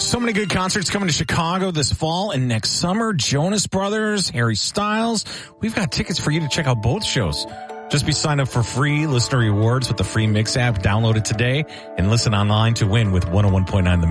So many good concerts coming to Chicago this fall and next summer. Jonas Brothers, Harry Styles. We've got tickets for you to check out both shows. Just be signed up for free listener rewards with the free Mix app. Download it today and listen online to win with 101.9 The